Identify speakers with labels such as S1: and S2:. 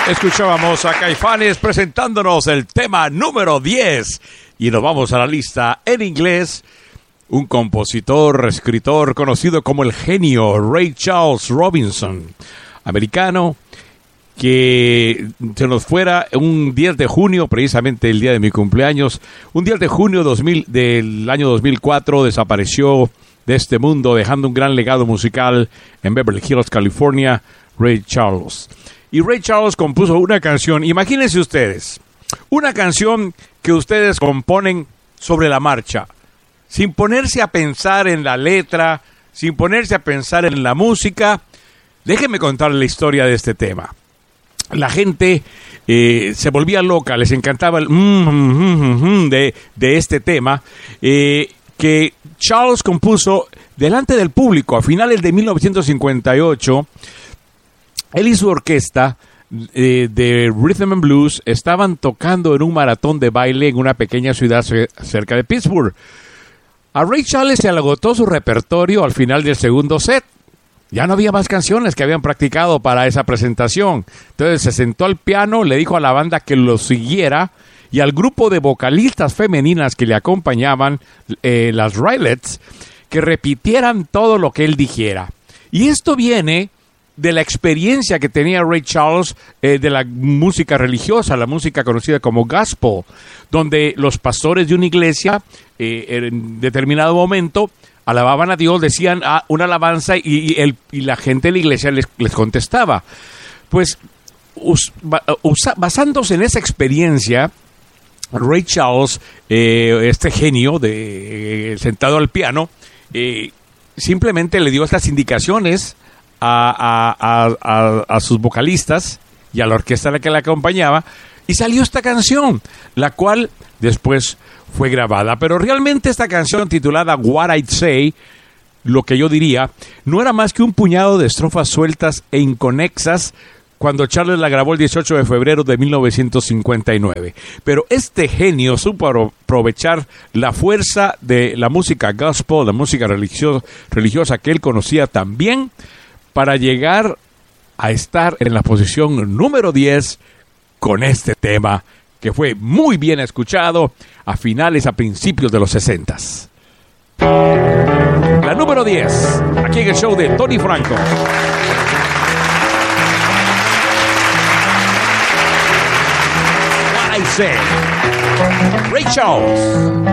S1: Escuchábamos a Caifanes presentándonos el tema número 10 y nos vamos a la lista en inglés. Un compositor, escritor conocido como el genio Ray Charles Robinson, americano, que se nos fuera un 10 de junio, precisamente el día de mi cumpleaños. Un 10 de junio del año 2004 desapareció de este mundo, dejando un gran legado musical en Beverly Hills, California, Ray Charles. Y Ray Charles compuso una canción, imagínense ustedes, una canción que ustedes componen sobre la marcha, sin ponerse a pensar en la letra, sin ponerse a pensar en la música. Déjenme contarles la historia de este tema. La gente se volvía loca, les encantaba el de este tema, que Charles compuso delante del público a finales de 1958. Él y su orquesta de Rhythm and Blues estaban tocando en un maratón de baile en una pequeña ciudad cerca de Pittsburgh. A Ray Charles se le agotó su repertorio al final del segundo set. Ya no había más canciones que habían practicado para esa presentación. Entonces se sentó al piano, le dijo a la banda que lo siguiera y al grupo de vocalistas femeninas que le acompañaban, las Rylets, que repitieran todo lo que él dijera. Y esto viene de la experiencia que tenía Ray Charles de la música religiosa, la música conocida como gospel, donde los pastores de una iglesia en determinado momento alababan a Dios, decían una alabanza y la gente de la iglesia les contestaba. Pues basándose en esa experiencia, Ray Charles, este genio sentado al piano, simplemente le dio estas indicaciones a sus vocalistas y a la orquesta a la que le acompañaba, y salió esta canción, la cual después fue grabada. Pero realmente esta canción titulada What I'd Say, lo que yo diría, no era más que un puñado de estrofas sueltas e inconexas cuando Charles la grabó el 18 de febrero de 1959. Pero este genio supo aprovechar la fuerza de la música gospel, la música religiosa que él conocía también, para llegar a estar en la posición número 10 con este tema, que fue muy bien escuchado a principios de los 60s. La número 10, aquí en el show de Tony Franco. What I Say, Ray Charles.